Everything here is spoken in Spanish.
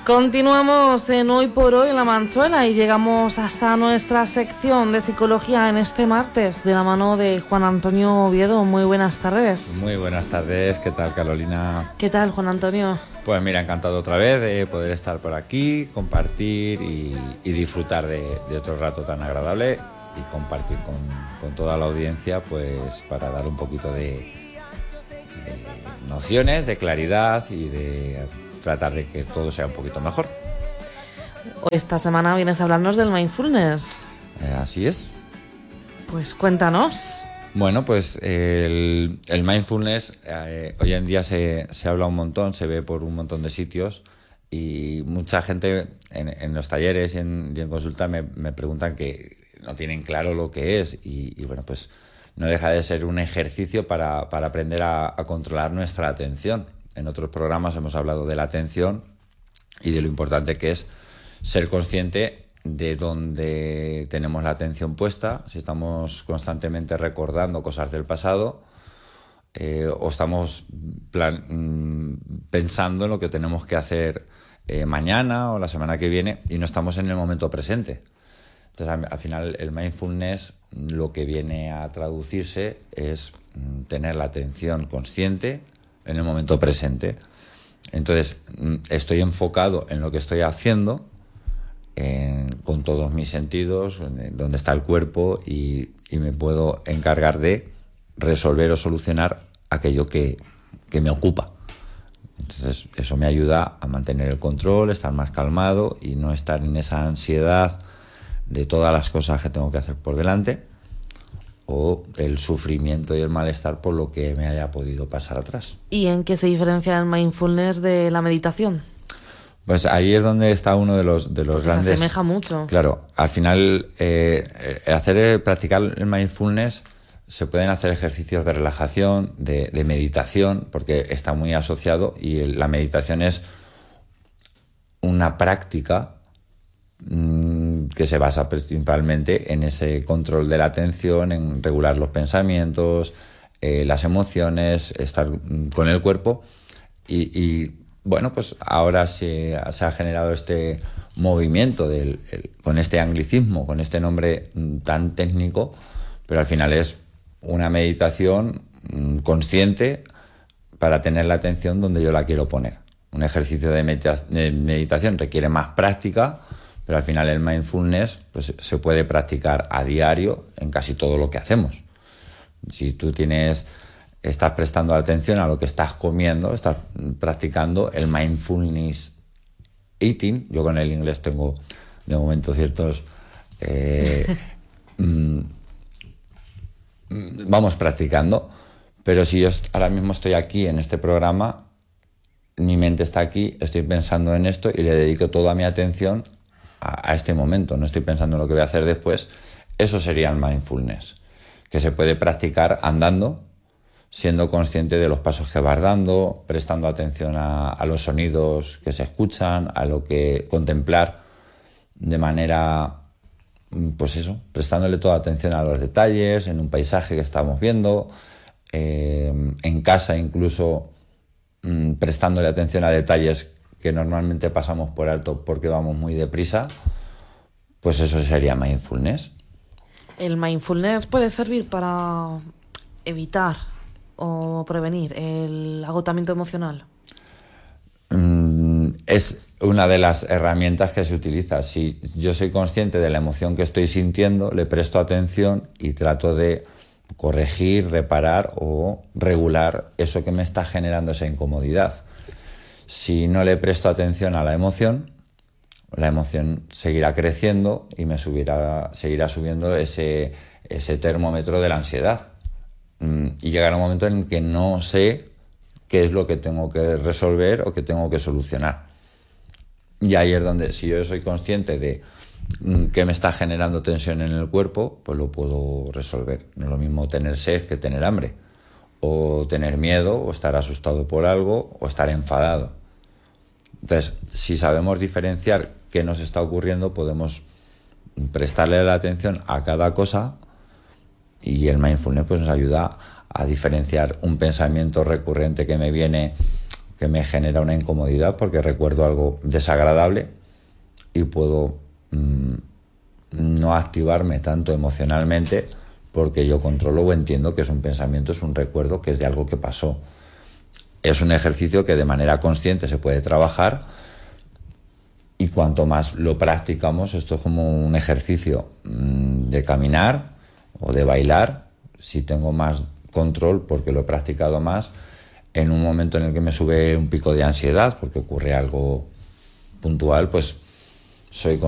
Continuamos en Hoy por Hoy en La Manchuela y llegamos hasta nuestra sección de psicología en este martes de la mano de Juan Antonio Oviedo. Muy buenas tardes. Muy buenas tardes, ¿qué tal, Carolina? ¿Qué tal, Juan Antonio? Pues mira, encantado otra vez de poder estar por aquí, compartir y disfrutar de otro rato tan agradable y compartir con toda la audiencia, pues para dar un poquito de nociones, de claridad y de tratar de que todo sea un poquito mejor. Esta semana vienes a hablarnos del mindfulness. Así es. Pues cuéntanos. Bueno, pues el mindfulness hoy en día se habla un montón, se ve por un montón de sitios y mucha gente en los talleres y en consulta me preguntan que no tienen claro lo que es y bueno, pues no deja de ser un ejercicio para aprender a controlar nuestra atención. En otros programas hemos hablado de la atención y de lo importante que es ser consciente de dónde tenemos la atención puesta, si estamos constantemente recordando cosas del pasado o estamos pensando en lo que tenemos que hacer mañana o la semana que viene y no estamos en el momento presente. Entonces, al final, el mindfulness lo que viene a traducirse es tener la atención consciente en el momento presente. Entonces, estoy enfocado en lo que estoy haciendo, con todos mis sentidos, en donde está el cuerpo y me puedo encargar de resolver o solucionar aquello que me ocupa. Entonces, eso me ayuda a mantener el control, estar más calmado y no estar en esa ansiedad de todas las cosas que tengo que hacer por delante o el sufrimiento y el malestar por lo que me haya podido pasar atrás. ¿Y en qué se diferencia el mindfulness de la meditación? Pues ahí es donde está uno de los grandes... Se asemeja mucho. Claro, al final practicar el mindfulness se pueden hacer ejercicios de relajación, de meditación, porque está muy asociado y la meditación es una práctica que se basa principalmente en ese control de la atención, en regular los pensamientos, las emociones, estar con el cuerpo y bueno, pues ahora se ha generado este movimiento con este anglicismo, con este nombre tan técnico, pero al final es una meditación consciente para tener la atención donde yo la quiero poner. Un ejercicio de meditación requiere más práctica, pero al final el mindfulness pues, se puede practicar a diario en casi todo lo que hacemos. Si tú estás prestando atención a lo que estás comiendo, estás practicando el mindfulness eating. Yo con el inglés tengo de momento ciertos... vamos practicando, pero si yo ahora mismo estoy aquí en este programa, mi mente está aquí, estoy pensando en esto y le dedico toda mi atención a este momento, no estoy pensando en lo que voy a hacer después. Eso sería el mindfulness, que se puede practicar andando, siendo consciente de los pasos que vas dando, prestando atención a los sonidos que se escuchan, a lo que contemplar de manera, pues eso, prestándole toda atención a los detalles, en un paisaje que estamos viendo, en casa incluso prestándole atención a detalles que normalmente pasamos por alto porque vamos muy deprisa, pues eso sería mindfulness. ¿El mindfulness puede servir para evitar o prevenir el agotamiento emocional? Es una de las herramientas que se utiliza. Si yo soy consciente de la emoción que estoy sintiendo, le presto atención y trato de corregir, reparar o regular eso que me está generando esa incomodidad. Si no le presto atención a la emoción seguirá creciendo y me seguirá subiendo ese termómetro de la ansiedad. Y llegará un momento en que no sé qué es lo que tengo que resolver o que tengo que solucionar. Y ahí es donde, si yo soy consciente de qué me está generando tensión en el cuerpo, pues lo puedo resolver. No es lo mismo tener sed que tener hambre, o tener miedo, o estar asustado por algo, o estar enfadado. Entonces, si sabemos diferenciar qué nos está ocurriendo, podemos prestarle la atención a cada cosa y el mindfulness pues, nos ayuda a diferenciar un pensamiento recurrente que me viene, que me genera una incomodidad porque recuerdo algo desagradable y puedo no activarme tanto emocionalmente porque yo controlo o entiendo que es un pensamiento, es un recuerdo, que es de algo que pasó. Es un ejercicio que de manera consciente se puede trabajar y cuanto más lo practicamos, esto es como un ejercicio de caminar o de bailar. Si tengo más control porque lo he practicado más, en un momento en el que me sube un pico de ansiedad porque ocurre algo puntual, pues soy